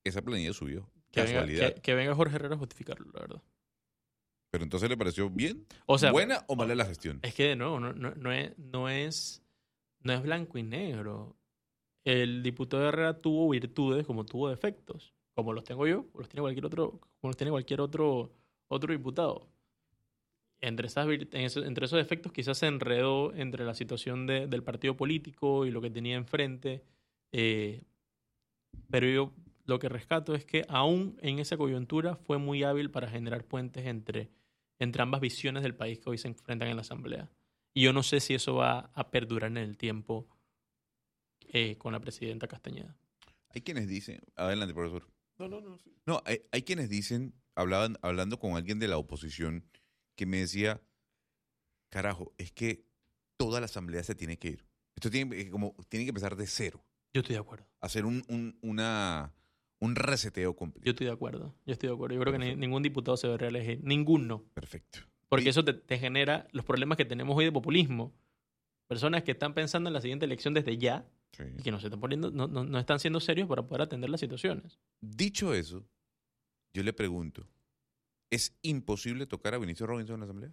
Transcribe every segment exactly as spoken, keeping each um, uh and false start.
esa planilla subió. Que venga, Casualidad. que, que venga Jorge Herrera a justificarlo, la verdad. Pero entonces le pareció bien, O sea, buena o mala la gestión. Es que de nuevo, no, no, no, es, no, es, no es blanco y negro. El diputado Herrera tuvo virtudes como tuvo defectos. Como los tengo yo, o los tiene cualquier otro, como los tiene cualquier otro, otro diputado. Entre, esas, en eso, entre esos defectos quizás se enredó entre la situación de, del partido político y lo que tenía enfrente. Eh, pero yo lo que rescato es que aún en esa coyuntura fue muy hábil para generar puentes entre, entre ambas visiones del país que hoy se enfrentan en la Asamblea. Y yo no sé si eso va a perdurar en el tiempo eh, con la presidenta Castañeda. Hay quienes dicen, adelante profesor. No, no, no. Sí. No, hay, hay quienes dicen, hablaban, hablando con alguien de la oposición, que me decía, carajo, es que toda la Asamblea se tiene que ir. Esto tiene, como, tiene que empezar de cero. Yo estoy de acuerdo. Hacer un, un, una, un reseteo completo. Yo estoy de acuerdo. Yo estoy de acuerdo. Yo creo Perfecto. que ni, ningún diputado se debe reelegir. Ninguno. Perfecto. Porque y, eso te, te genera los problemas que tenemos hoy de populismo. Personas que están pensando en la siguiente elección desde ya sí. y que no, se están poniendo, no, no, no están siendo serios para poder atender las situaciones. Dicho eso, yo le pregunto, ¿es imposible tocar a Vinicio Robinson en la Asamblea?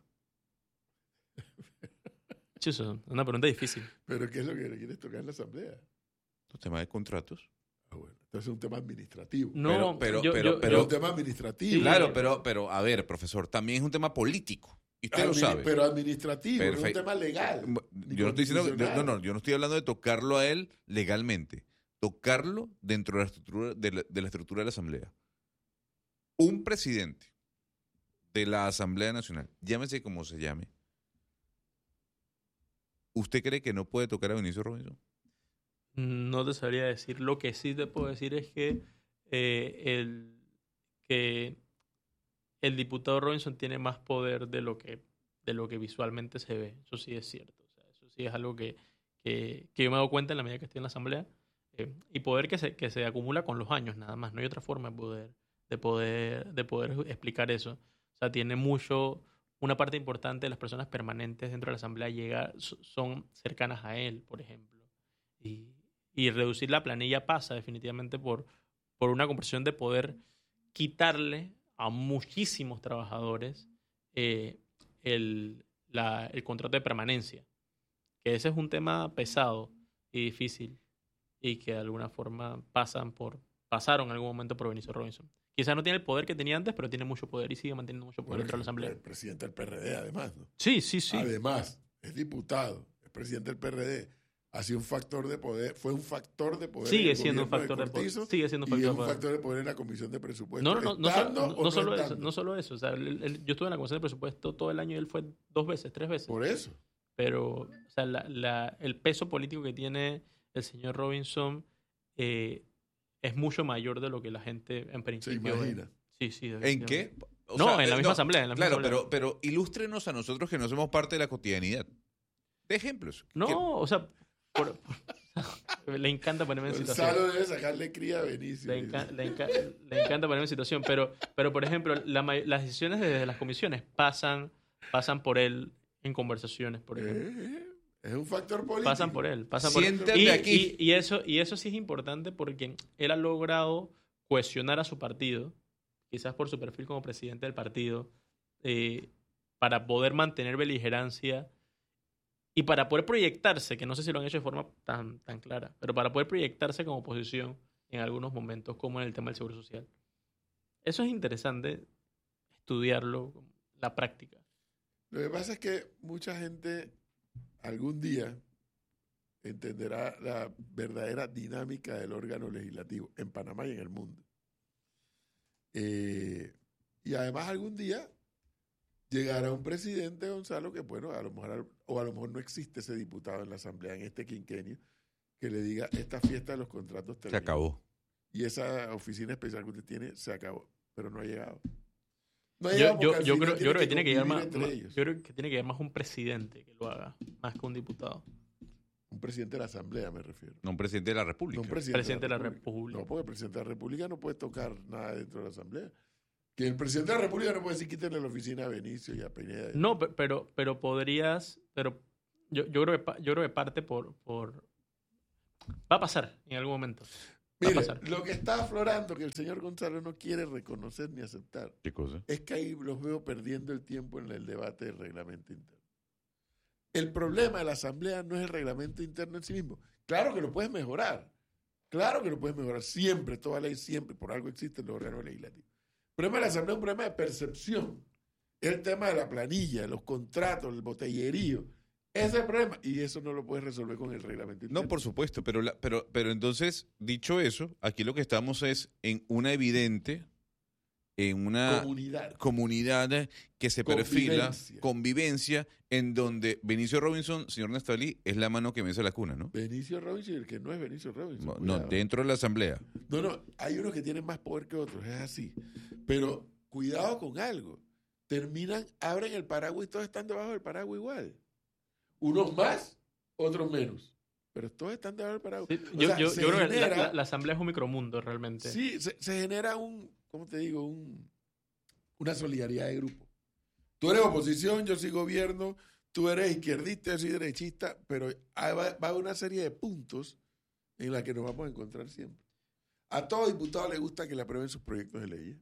Eso es una pregunta difícil. ¿Pero qué es lo que le quieres tocar en la Asamblea? Los temas de contratos. Ah, bueno, entonces es un tema administrativo. No, pero, pero, yo, pero, yo, pero, es un tema administrativo. Sí, claro, pero, pero, a ver, profesor, también es un tema político. Y usted Admin, lo sabe. Pero administrativo, Perfecto. no es un tema legal. Yo no estoy diciendo, yo, no, no, yo no estoy hablando de tocarlo a él legalmente. Tocarlo dentro de la estructura de la, de la estructura de la Asamblea. Un presidente de la Asamblea Nacional, llámese como se llame, ¿usted cree que no puede tocar a Vinicio Robinson? No te sabría decir. Lo que sí te puedo decir es que eh, el que el diputado Robinson tiene más poder de lo que de lo que visualmente se ve. Eso sí es cierto. O sea, eso sí es algo que, que, que yo me he dado cuenta en la medida que estoy en la Asamblea. Eh, y poder que se, que se acumula con los años, nada más. No hay otra forma de poder, de poder, de poder explicar eso. O sea, tiene mucho... Una parte importante de las personas permanentes dentro de la Asamblea llega, son cercanas a él, por ejemplo. Y, y reducir la planilla pasa definitivamente por, por una conversión de poder quitarle a muchísimos trabajadores eh, el, la, el contrato de permanencia. Que ese es un tema pesado y difícil y que de alguna forma pasan por, pasaron en algún momento por Vinicio Robinson. Quizás no tiene el poder que tenía antes, pero tiene mucho poder y sigue manteniendo mucho poder bueno, dentro de la Asamblea. El presidente del P R D, además, ¿no? Sí, sí, sí. Además, es diputado, es presidente del P R D. Ha sido un factor de poder, fue un factor de poder. Sigue siendo un factor de, de poder. Sigue siendo un factor y es un de poder. factor de poder en la Comisión de Presupuesto. No, no, no, no, solo, no, no, no, solo eso, no solo eso. O sea, él, él, yo estuve en la Comisión de Presupuesto todo el año y él fue dos veces, tres veces. Por eso. Pero, o sea, la, la, el peso político que tiene el señor Robinson eh, es mucho mayor de lo que la gente en principio se imagina. Sí, sí. ¿En qué? O no, sea, en la misma no, asamblea. En la misma claro, asamblea. Pero, pero ilústrenos a nosotros que no somos parte de la cotidianidad. De ejemplos. No, ¿Qué? o sea, por, por, le encanta ponerme en situación. Gonzalo debe sacarle cría a Benicio. Le, enca, le, enca, le encanta ponerme en situación, pero, pero por ejemplo, la, las decisiones desde las comisiones pasan, pasan por él en conversaciones, por ejemplo. Eh, es un factor político. Pasan por él. Pasan por él. Y, aquí. Y, y, eso, y eso sí es importante porque él ha logrado cohesionar a su partido, quizás por su perfil como presidente del partido, eh, para poder mantener beligerancia y para poder proyectarse, que no sé si lo han hecho de forma tan, tan clara, pero para poder proyectarse como oposición en algunos momentos, como en el tema del seguro social. Eso es interesante estudiarlo, la práctica. Lo que pasa es que mucha gente algún día entenderá la verdadera dinámica del órgano legislativo en Panamá y en el mundo. Eh, y además algún día llegará un presidente, Gonzalo, que bueno, a lo mejor, o a lo mejor no existe ese diputado en la Asamblea en este quinquenio, que le diga, esta fiesta de los contratos terminó. Se acabó. Y esa oficina especial que usted tiene se acabó, pero no ha llegado. No ha llegado yo, yo, yo, creo, yo creo que tiene que llegar más, más yo creo que tiene que llegar más un presidente que lo haga, más que un diputado. Un presidente de la Asamblea, me refiero. No un presidente de la República. No un presidente, presidente de la, de la República. República. No, porque el presidente de la República no puede tocar nada dentro de la Asamblea. Que el presidente de la República no puede decir quítenle la oficina a Benicio y a Pineda. No, pero, pero podrías, pero yo, yo, creo que, yo creo que parte por, por... Va a pasar en algún momento. Va a Mire, pasar. lo que está aflorando que el señor Gonzalo no quiere reconocer ni aceptar ¿Qué cosa? es que ahí los veo perdiendo el tiempo en el debate del reglamento interno. El problema de la Asamblea no es el reglamento interno en sí mismo. Claro que lo puedes mejorar. Claro que lo puedes mejorar. Siempre, toda ley siempre, por algo existen los órganos legislativos. El problema de la Asamblea es un problema de percepción. Es el tema de la planilla, los contratos, el botellerío. Ese es el problema. Y eso no lo puedes resolver con el reglamento interno. No, por supuesto, pero, la, pero, pero entonces, dicho eso, aquí lo que estamos es en una evidente, en una Comunidad. comunidad que se perfila, Convivencia. convivencia, en donde Benicio Robinson, señor Neftalí, es la mano que mece la cuna, ¿no? Benicio Robinson y el que no es Benicio Robinson. No, no, cuidado. dentro de la asamblea. No, no, hay unos que tienen más poder que otros, es así. Pero cuidado con algo. Terminan, abren el paraguas y todos están debajo del paraguas igual. Unos más, otros menos. Pero todos están debajo del paraguas. Sí, O yo, sea, yo, se yo creo que la, genera- la- la asamblea es un micromundo realmente. Sí, se, se genera un, ¿cómo te digo? Un, una solidaridad de grupo. Tú eres oposición, yo soy gobierno, tú eres izquierdista, yo soy derechista, pero hay- va, va a haber una serie de puntos en la que nos vamos a encontrar siempre. A todo diputado le gusta que le aprueben sus proyectos de ley.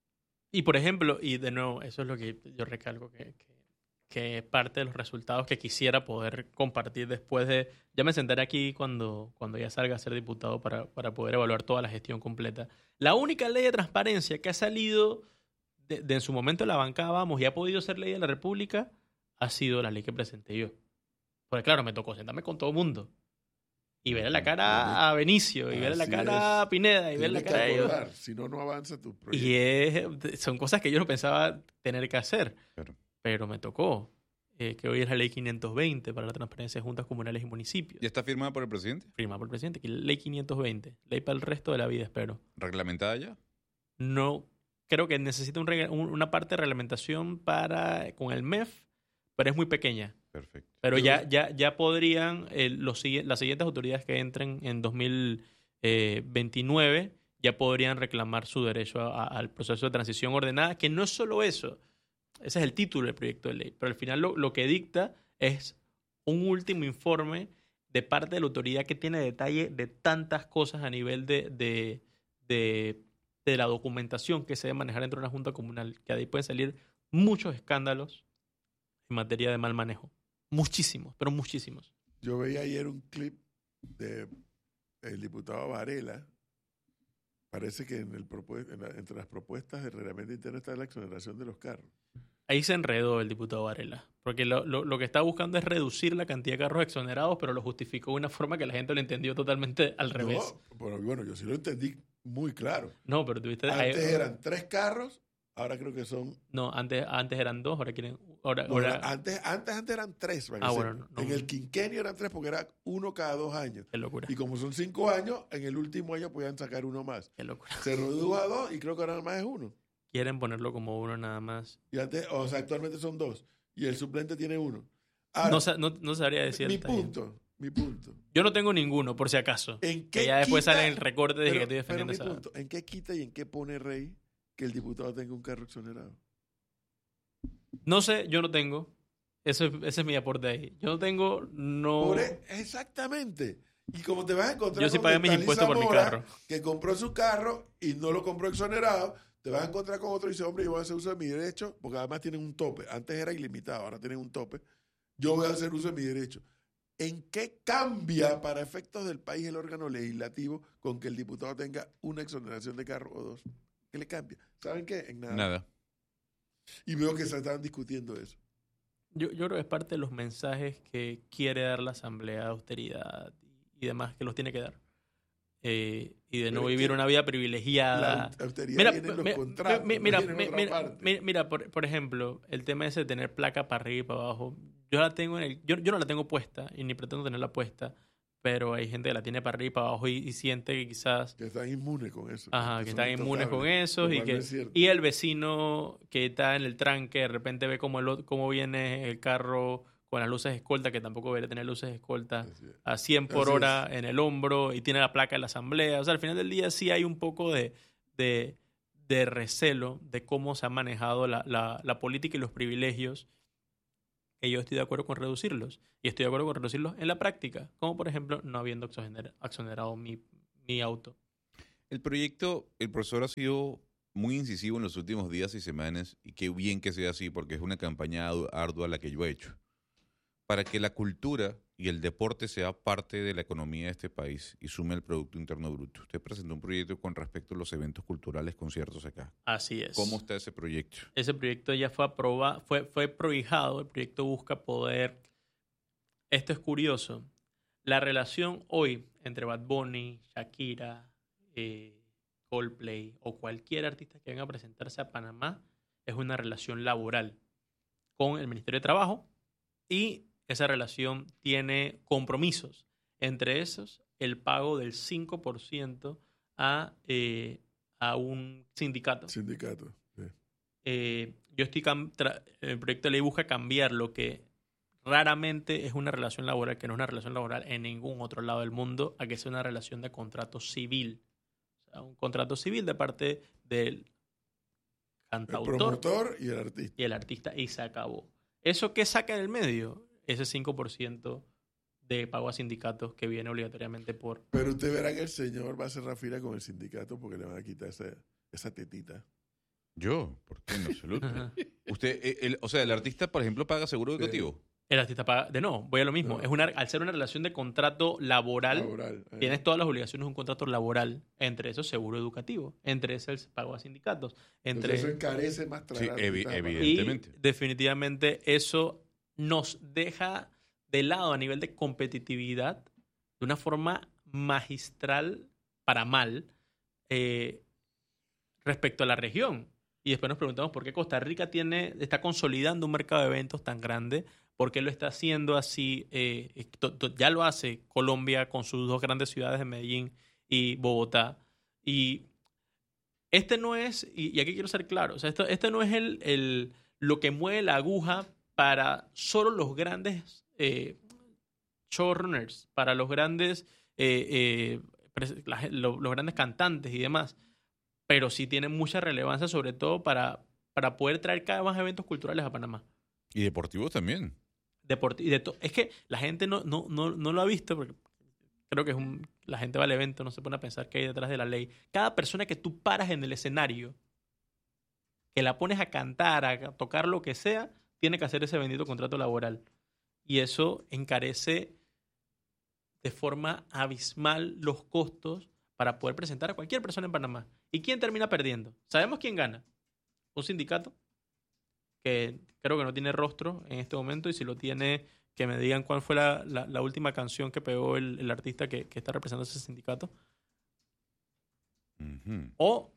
Y por ejemplo, y de nuevo, eso es lo que yo recalco, que, que, que parte de los resultados que quisiera poder compartir después de... Ya me sentaré aquí cuando, cuando ya salga a ser diputado para, para poder evaluar toda la gestión completa. La única ley de transparencia que ha salido de, de en su momento la bancada, vamos, y ha podido ser ley de la República, ha sido la ley que presenté yo. Porque claro, me tocó sentarme con todo el mundo. Y verle la cara a Benicio, y verle la Así cara es. a Pineda, y verle la Tienes cara a que ellos. acordar, si no, no avanza tu proyecto. Y es, son cosas que yo no pensaba tener que hacer, Claro. pero me tocó. Eh, que hoy es la ley quinientos veinte para la transparencia de juntas comunales y municipios. ¿Ya está firmada por el presidente? Firmada por el presidente, que ley quinientos veinte. Ley para el resto de la vida, espero. ¿Reglamentada ya? No, creo que necesita un regla- un- una parte de reglamentación para con el M E F, pero es muy pequeña. Perfecto. Pero Yo- ya, ya, ya podrían, eh, los, sigui- las siguientes autoridades que entren en dos mil veintinueve ya podrían reclamar su derecho a- a- al proceso de transición ordenada, que no es solo eso, ese es el título del proyecto de ley, pero al final lo, lo que dicta es un último informe de parte de la autoridad que tiene detalle de tantas cosas a nivel de, de, de, de la documentación que se debe manejar dentro de una junta comunal, que de ahí pueden salir muchos escándalos en materia de mal manejo. Muchísimos, pero muchísimos. Yo veía ayer un clip de el diputado Varela. Parece que en el propue- en la- entre las propuestas del reglamento interno está la exoneración de los carros. Ahí se enredó el diputado Varela, porque lo, lo, lo que está buscando es reducir la cantidad de carros exonerados, pero lo justificó de una forma que la gente lo entendió totalmente al revés. No, pero bueno, yo sí lo entendí muy claro. No, pero tuviste... Antes ahí- eran tres carros, ahora creo que son... No, antes, antes eran dos, ahora quieren... Ahora, no, ahora- antes, antes, antes eran tres. para que Ah, sepa. bueno, no. En el quinquenio eran tres porque era uno cada dos años. Qué locura, Y como son cinco años, en el último año podían sacar uno más. qué locura. Se redujo a dos y creo que ahora más es uno. Quieren ponerlo como uno nada más. Y antes, o sea, actualmente son dos. Y el suplente tiene uno. Ahora, No, sa- no, no sabría decir. mi el detalle. punto, mi punto. Yo no tengo ninguno, por si acaso. ¿En qué Que ya después quita- sale el recorte de que pero- estoy defendiendo pero mi esa... punto, ¿en qué quita y en qué pone Rey que el diputado tenga un carro exonerado? No sé, yo no tengo. Ese, ese es mi aporte ahí. Yo no tengo, no... Por e- exactamente. Y como te vas a encontrar Yo sí con pagué mis Neftalí impuestos por mi Zamora, carro. que compró su carro y no lo compró exonerado, te vas a encontrar con otro y dice, hombre, yo voy a hacer uso de mi derecho, porque además tienen un tope. Antes era ilimitado, ahora tienen un tope. Yo voy a hacer uso de mi derecho. ¿En qué cambia para efectos del país el órgano legislativo con que el diputado tenga una exoneración de carro o dos? ¿Qué le cambia? ¿Saben qué? En nada. Nada. Y veo que se están discutiendo eso. Yo, yo creo que es parte de los mensajes que quiere dar la Asamblea de austeridad y demás que los tiene que dar. Eh, y de no Pero es vivir que una vida privilegiada. La austeridad Mira, viene en los mi- contratos, mi- no mira, viene en mi- otra mira, parte. mi- mira, por, por ejemplo, el tema ese de tener placa para arriba y para abajo. Yo la tengo en el, yo, yo no la tengo puesta y ni pretendo tenerla puesta, pero hay gente que la tiene para arriba y para abajo y, y siente que quizás Que están inmunes con eso. Ajá, que son están inmunes con intocables, eso lo y cual que no es cierto. y el vecino que está en el tranque de repente ve cómo, el, ot- cómo viene el carro con las luces escolta, que tampoco debería tener luces escolta, Así es. a cien por Así hora en el hombro y tiene la placa de la asamblea. O sea, al final del día sí hay un poco de, de, de recelo de cómo se ha manejado la, la, la política y los privilegios, que yo estoy de acuerdo con reducirlos. Y estoy de acuerdo con reducirlos en la práctica, como por ejemplo no habiendo exonerar- exonerado mi, mi auto. El proyecto, el profesor ha sido muy incisivo en los últimos días y semanas, y qué bien que sea así, porque es una campaña adu- ardua la que yo he hecho, para que la cultura y el deporte sea parte de la economía de este país y sume al Producto Interno Bruto. Usted presentó un proyecto con respecto a los eventos culturales, conciertos acá. Así es. ¿Cómo está ese proyecto? Ese proyecto ya fue aprobado, fue, fue prohijado. El proyecto busca poder. Esto es curioso. La relación hoy entre Bad Bunny, Shakira, eh, Coldplay o cualquier artista que venga a presentarse a Panamá es una relación laboral con el Ministerio de Trabajo, y esa relación tiene compromisos. Entre esos, el pago del cinco por ciento a, eh, a un sindicato. Sindicato. Sí. Eh, yo estoy cam- tra- el proyecto de ley busca cambiar lo que raramente es una relación laboral, que no es una relación laboral en ningún otro lado del mundo, a que sea una relación de contrato civil. O sea, un contrato civil de parte del El cantautor promotor y el artista. y el artista, y se acabó. ¿Eso qué saca del medio? Ese cinco por ciento de pago a sindicatos que viene obligatoriamente por... Pero usted verá que el señor va a cerrar fila con el sindicato porque le van a quitar esa, esa tetita. Yo, ¿por qué en absoluto? Usted, eh, el- o sea, el artista, por ejemplo, paga seguro educativo. El artista paga... De no, voy a lo mismo. No. Es una, al ser una relación de contrato laboral, Laboral. eh. tienes todas las obligaciones de un contrato laboral, entre esos seguro educativo, entre esos el pago a sindicatos, entre... Entonces eso encarece más Sí, traer evi- artistas a evidente. Panamá. Y Evidentemente. definitivamente eso nos deja de lado a nivel de competitividad de una forma magistral para mal eh, respecto a la región. Y después nos preguntamos por qué Costa Rica tiene, está consolidando un mercado de eventos tan grande, por qué lo está haciendo así. Eh, to- to- ya lo hace Colombia con sus dos grandes ciudades de Medellín y Bogotá. Y este no es, y, y aquí quiero ser claro, o sea, esto, este no es el, el, lo que mueve la aguja para solo los grandes eh, showrunners, para los grandes, eh, eh, pres- la gen- lo- los grandes cantantes y demás, pero sí tiene mucha relevancia, sobre todo para, para poder traer cada vez más eventos culturales a Panamá. Y deportivos también. Deporti- y de to- es que la gente no, no, no, no lo ha visto, porque creo que es un, la gente va al evento, no se pone a pensar qué hay detrás de la ley. Cada persona que tú paras en el escenario, que la pones a cantar, a tocar lo que sea, tiene que hacer ese bendito contrato laboral. Y eso encarece de forma abismal los costos para poder presentar a cualquier persona en Panamá. ¿Y quién termina perdiendo? ¿Sabemos quién gana? Un sindicato que creo que no tiene rostro en este momento, y si lo tiene, que me digan cuál fue la, la, la última canción que pegó el, el artista que, que está representando ese sindicato. Ujú. O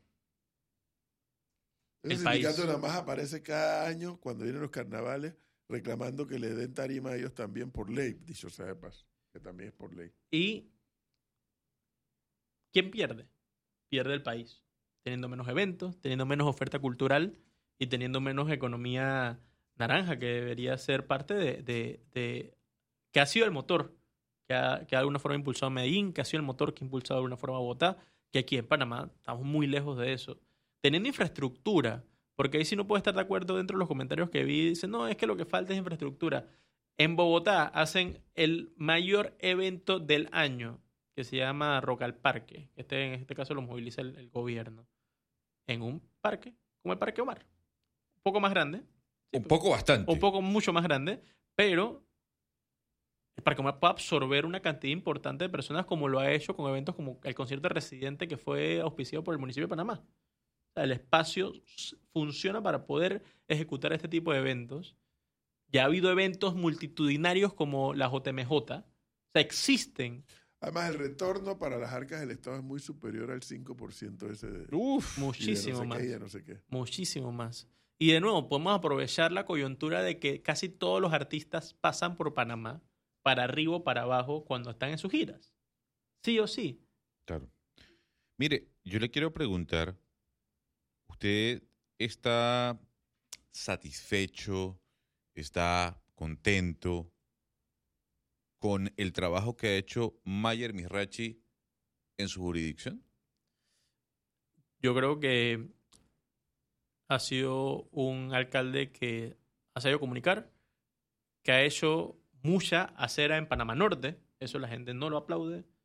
Ese el sindicato país. nada más aparece cada año cuando vienen los carnavales reclamando que le den tarima a ellos también por ley, dicho sea de paso, que también es por ley. ¿Y quién pierde? Pierde el país, teniendo menos eventos, teniendo menos oferta cultural y teniendo menos economía naranja, que debería ser parte de, de- de- que ha sido el motor, que ha, que de alguna forma ha impulsado a Medellín, que ha sido el motor que ha impulsado de alguna forma a Bogotá, que aquí en Panamá estamos muy lejos de eso. Teniendo infraestructura, porque ahí sí no puedo estar de acuerdo dentro de los comentarios que vi, dicen, no, es que lo que falta es infraestructura. En Bogotá hacen el mayor evento del año, que se llama Rock al Parque. Este, en este caso lo moviliza el, el gobierno. En un parque, como el Parque Omar. Un poco más grande. Un poco bastante. Un poco mucho más grande, pero el Parque Omar puede absorber una cantidad importante de personas, como lo ha hecho con eventos como el concierto de Residente, que fue auspiciado por el municipio de Panamá. O sea, el espacio s- funciona para poder ejecutar este tipo de eventos. Ya ha habido eventos multitudinarios como la J M J. O sea, existen Además, el retorno para las arcas del Estado es muy superior al cinco por ciento ese de, Uf. y de muchísimo no sé más. qué, y de no sé qué. Muchísimo más. Y de nuevo, podemos aprovechar la coyuntura de que casi todos los artistas pasan por Panamá, para arriba o para abajo, cuando están en sus giras. Sí o sí. Claro. Mire, yo le quiero preguntar, ¿usted está satisfecho, está contento con el trabajo que ha hecho Mayer Misrachi en su jurisdicción? Yo creo que ha sido un alcalde que ha sabido comunicar, que ha hecho mucha acera en Panamá Norte. Eso la gente no lo aplaude.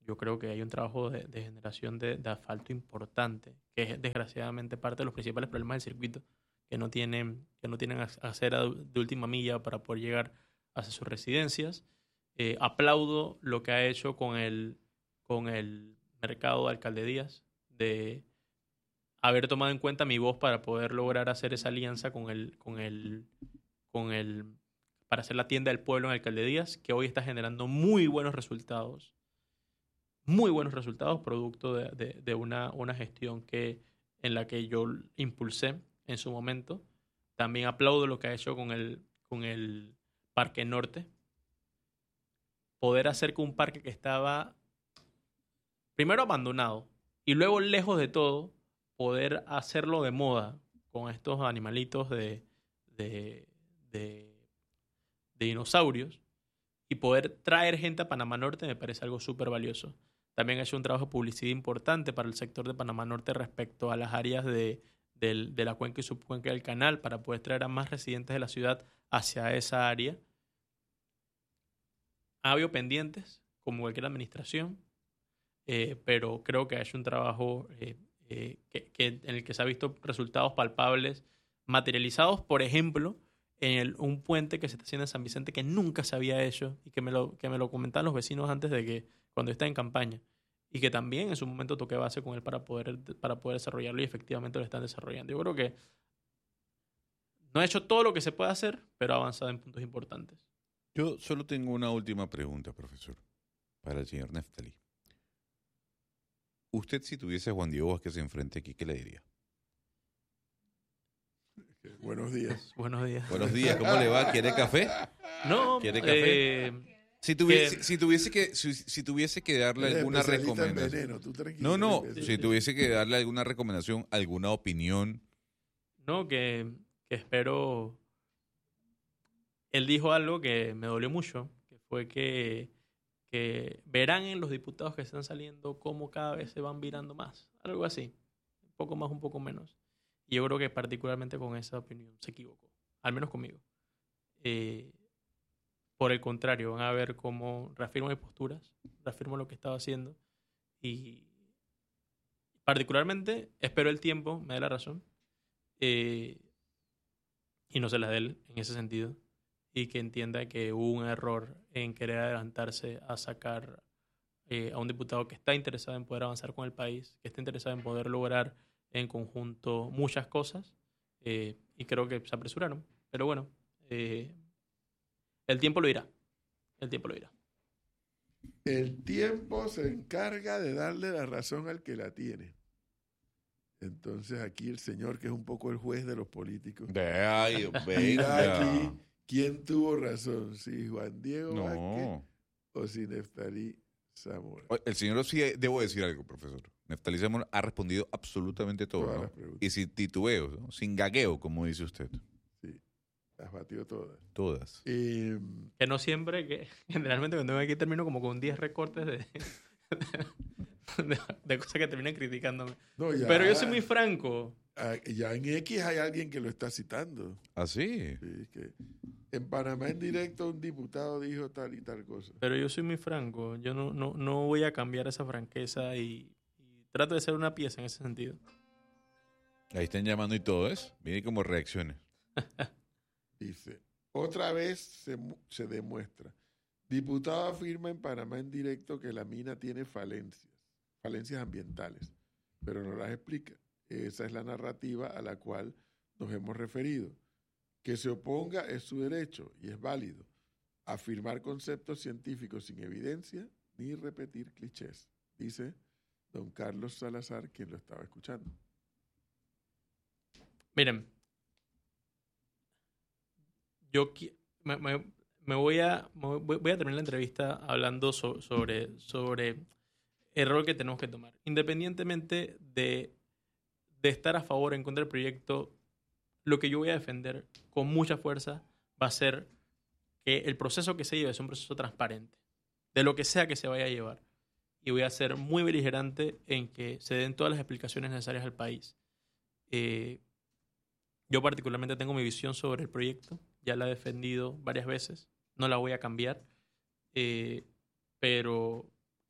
yo creo que hay un trabajo de, de generación de, de asfalto importante, que es desgraciadamente parte de los principales problemas del circuito, que no tienen, que no tienen acera de última milla para poder llegar hacia sus residencias. Eh, aplaudo lo que ha hecho con el, con el mercado de Alcalde Díaz, de haber tomado en cuenta mi voz para poder lograr hacer esa alianza con el, con el, con el, para hacer la tienda del pueblo en Alcalde Díaz, que hoy está generando muy buenos resultados, muy buenos resultados, producto de, de, de una, una gestión que, en la que yo impulsé en su momento. También aplaudo lo que ha hecho con el, con el Parque Norte. Poder hacer que un parque que estaba primero abandonado y luego lejos de todo, poder hacerlo de moda con estos animalitos de, de, de, de dinosaurios y poder traer gente a Panamá Norte me parece algo súper valioso. También ha hecho un trabajo de publicidad importante para el sector de Panamá Norte respecto a las áreas de, de, de la cuenca y subcuenca del canal para poder traer a más residentes de la ciudad hacia esa área. Ha habido pendientes, como cualquier administración, eh, pero creo que ha hecho un trabajo eh, eh, que, que, en el que se ha visto resultados palpables, materializados, por ejemplo, en el, un puente que se está haciendo en San Vicente que nunca se había hecho y que me lo, que me lo comentaban los vecinos antes de que, cuando está en campaña, y que también en su momento toqué base con él para poder, para poder desarrollarlo y efectivamente lo están desarrollando. Yo creo que no ha hecho todo lo que se puede hacer, pero ha avanzado en puntos importantes. Yo solo tengo una última pregunta, profesor, para el señor Neftalí. Usted, si tuviese a Juan Diego Vázquez enfrente aquí, ¿qué le diría? Buenos días. Buenos días. Buenos días, ¿cómo le va? ¿Quiere café? No, ¿Quiere café? Eh, si, tuviese, que, si, tuviese que, si, si tuviese que darle Eres alguna especialista en recomendación. veneno, tú tranquilo, No, no, eres si tuviese que darle alguna recomendación, alguna opinión. No, que, que espero... Él dijo algo que me dolió mucho, que fue que, que verán en los diputados que están saliendo cómo cada vez se van virando más. Algo así. Un poco más, un poco menos. Y yo creo que particularmente con esa opinión se equivocó. Al menos conmigo. Eh, por el contrario, van a ver cómo reafirmo mis posturas, reafirmo lo que estaba haciendo. Y particularmente espero el tiempo me dé la razón. Eh, y no se la dé él en ese sentido. Y que entienda que hubo un error en querer adelantarse a sacar eh, a un diputado que está interesado en poder avanzar con el país, que está interesado en poder lograr en conjunto muchas cosas, eh, y creo que se apresuraron. Pero bueno, eh, el tiempo lo dirá. El tiempo lo dirá. El tiempo se encarga de darle la razón al que la tiene. Entonces aquí el señor, que es un poco el juez de los políticos, Ay, dirá venga. aquí quién tuvo razón, si Juan Diego No. Vázquez o si Neftalí Zamora. El señor sí, debo decir algo, profesor. Neftalí Zamora ha respondido absolutamente todo, Todas ¿no? las preguntas. Y sin titubeo, ¿no? Sin gagueo, como dice usted. Sí, las batió todas. Todas. Eh, Que no siempre, que generalmente cuando vengo aquí termino como con diez recortes de, de, de cosas que terminan criticándome. no, ya, Pero yo soy muy franco. ah, ya en X hay alguien que lo está citando. ¿Ah, sí? Sí, que en Panamá en directo un diputado dijo tal y tal cosa. Pero yo soy muy franco. Yo no, no, no voy a cambiar esa franqueza y, y trato de ser una pieza en ese sentido. Ahí están llamando y todo, ¿es? Mire cómo reacciones. Dice, otra vez se, mu- se demuestra. Diputado afirma en Panamá en directo que la mina tiene falencias, falencias ambientales, pero no las explica. Esa es la narrativa a la cual nos hemos referido. Que se oponga es su derecho y es válido. Afirmar conceptos científicos sin evidencia ni repetir clichés, dice don Carlos Salazar, quien lo estaba escuchando. Miren, yo qui- me, me- me voy, a, me voy voy a terminar la entrevista hablando so- sobre, sobre el rol que tenemos que tomar. Independientemente de, de estar a favor o en contra del proyecto, lo que yo voy a defender con mucha fuerza va a ser que el proceso que se lleve es un proceso transparente, de lo que sea que se vaya a llevar. Y voy a ser muy beligerante en que se den todas las explicaciones necesarias al país. Eh, yo particularmente tengo mi visión sobre el proyecto, ya la he defendido varias veces, no la voy a cambiar, eh, pero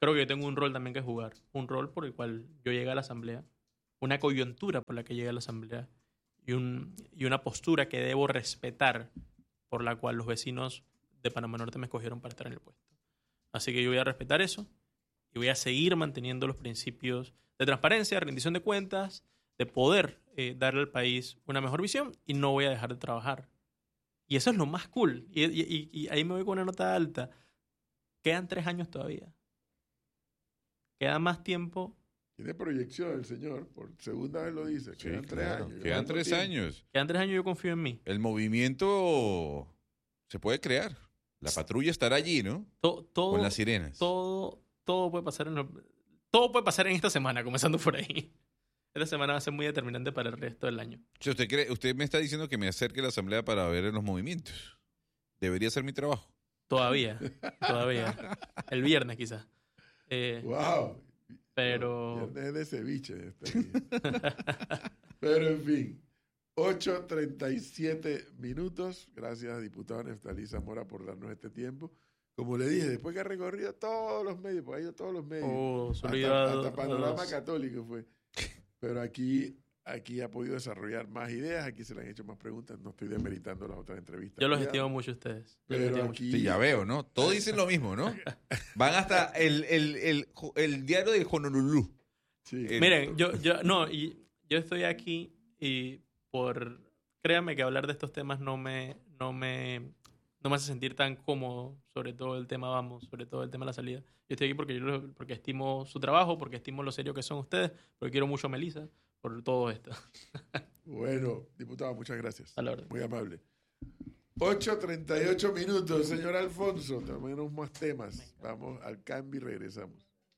creo que yo tengo un rol también que jugar. Un rol por el cual yo llegué a la asamblea, una coyuntura por la que llegué a la asamblea y, un, y una postura que debo respetar por la cual los vecinos de Panamá Norte me escogieron para estar en el puesto. Así que yo voy a respetar eso y voy a seguir manteniendo los principios de transparencia, rendición de cuentas, de poder eh, darle al país una mejor visión y no voy a dejar de trabajar. Y eso es lo más cool. Y, y, y ahí me voy con una nota alta. Quedan tres años todavía. Queda más tiempo. Tiene proyección el señor, por segunda vez lo dice. Sí, Quedan tres claro. años. Quedan tres tiempo? años. Quedan tres años, yo confío en mí. El movimiento se puede crear. La patrulla estará allí, ¿no? To, todo, Con las sirenas. Todo, todo puede pasar en lo, todo puede pasar en esta semana, comenzando por ahí. Esta semana va a ser muy determinante para el resto del año. O sea, usted, cree, usted me está diciendo que me acerque a la asamblea para ver los movimientos. Debería ser mi trabajo. Todavía, todavía. El viernes quizás. Eh, ¡Wow! pero... Viernes de ceviche. Está ahí. Pero en fin, ocho treinta y siete minutos. Gracias, diputado Neftalí Zamora, por darnos este tiempo. Como le dije, después que ha recorrido todos los medios, pues ha ido a todos los medios. Oh, solo hasta, iba a- hasta Panorama a- Católico fue. Pero aquí, aquí ha podido desarrollar más ideas, aquí se le han hecho más preguntas. No estoy demeritando las otras entrevistas. Yo los Ya, estimo mucho a ustedes. Yo los Pero estimo mucho. aquí, Sí, ya veo, ¿no? Todos dicen lo mismo, ¿no? Van hasta el, el, el, el diario de Honolulu. sí. Eh, Miren, yo, yo, no, y yo estoy aquí y por, créanme que hablar de estos temas no me, no me, no me hace sentir tan cómodo, sobre todo el tema Vamos, sobre todo el tema de la salida. Yo estoy aquí porque, yo, lo- porque estimo su trabajo, porque estimo lo serio que son ustedes, porque quiero mucho a Melissa, por todo esto. Bueno, diputado, muchas gracias. A la orden. Muy amable. ocho treinta y ocho minutos, señor Alfonso. Tenemos más temas. Vamos al cambio y regresamos.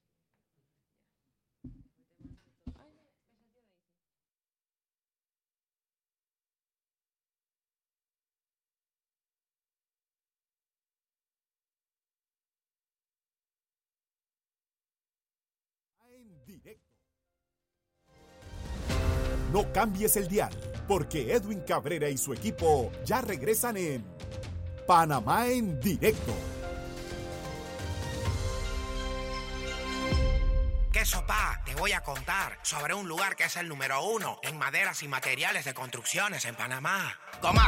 En directo. No cambies el dial, porque Edwin Cabrera y su equipo ya regresan en Panamá en directo. ¿Qué sopa? Te voy a contar sobre un lugar que es el número uno en maderas y materiales de construcciones en Panamá. Comas